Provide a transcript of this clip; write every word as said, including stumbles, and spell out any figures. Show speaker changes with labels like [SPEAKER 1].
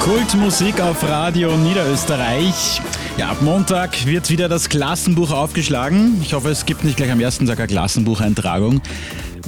[SPEAKER 1] Kultmusik auf Radio Niederösterreich. Ja, ab Montag wird wieder das Klassenbuch aufgeschlagen. Ich hoffe, es gibt nicht gleich am ersten Tag eine Klassenbucheintragung.